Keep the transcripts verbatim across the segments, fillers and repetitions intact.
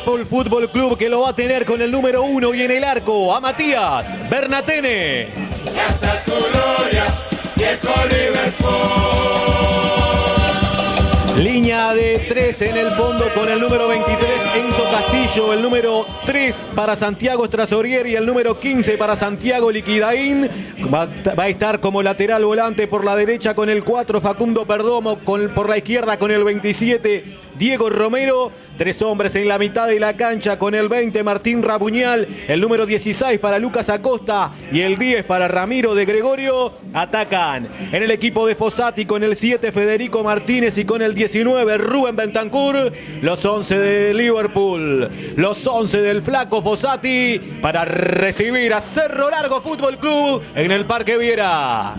Liverpool Fútbol Club, que lo va a tener con el número uno y en el arco a Matías Bernatene. Y hasta tu gloria, viejo Liverpool. Línea de tres en el fondo con el número veintitrés, Enzo Castillo. El número tres para Santiago Strasorieri y el número quince para Santiago Liquidaín. Va, va a estar como lateral volante por la derecha con el cuatro, Facundo Perdomo. Con, por la izquierda con el veintisiete, Diego Romero. Tres hombres en la mitad de la cancha con el veinte, Martín Rabuñal. El número dieciséis para Lucas Acosta y el diez para Ramiro de Gregorio. Atacan en el equipo de Fossati con el siete, Federico Martínez, y con el diecinueve, Rubén Bentancur. Los once de Liverpool, los once del flaco Fossati para recibir a Cerro Largo Fútbol Club en el Parque Viera.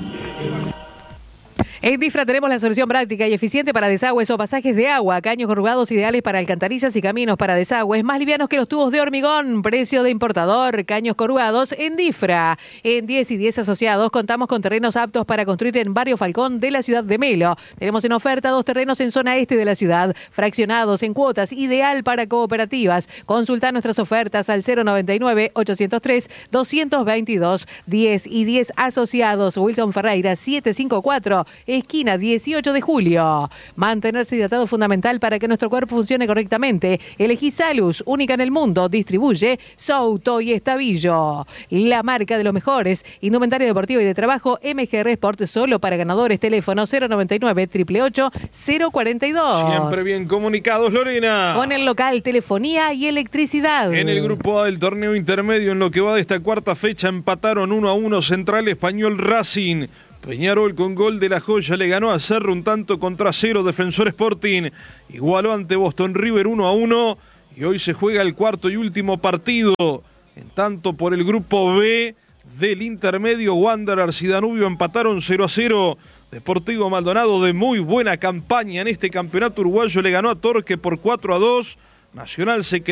En Difra tenemos la solución práctica y eficiente para desagües o pasajes de agua. Caños corrugados ideales para alcantarillas y caminos para desagües, más livianos que los tubos de hormigón. Precio de importador. Caños corrugados en Difra. En diez y diez Asociados contamos con terrenos aptos para construir en Barrio Falcón de la ciudad de Melo. Tenemos en oferta dos terrenos en zona este de la ciudad, fraccionados en cuotas, ideal para cooperativas. Consulta nuestras ofertas al cero noventa y nueve, ochocientos tres, doscientos veintidós. diez y diez Asociados. Wilson Ferreira, setecientos cincuenta y cuatro. Esquina dieciocho de julio. Mantenerse hidratado es fundamental para que nuestro cuerpo funcione correctamente. Elegí Salus, única en el mundo. Distribuye Souto y Estavillo. La marca de los mejores. Indumentaria deportiva y de trabajo M G R Sport, solo para ganadores. Teléfono cero noventa y nueve, ocho ocho ocho, cero cuarenta y dos. Siempre bien comunicados, Lorena. Con el local, telefonía y electricidad. En el grupo A del torneo intermedio, en lo que va de esta cuarta fecha, empataron uno a uno Central, Español, Racing. Peñarol con gol de La Joya le ganó a Cerro un tanto contra cero. Defensor Sporting igualó ante Boston River uno a uno. Y hoy se juega el cuarto y último partido. En tanto por el grupo B del intermedio, Wanderers y Danubio empataron cero a cero. Deportivo Maldonado, de muy buena campaña en este campeonato uruguayo, le ganó a Torque por cuatro a dos. Nacional se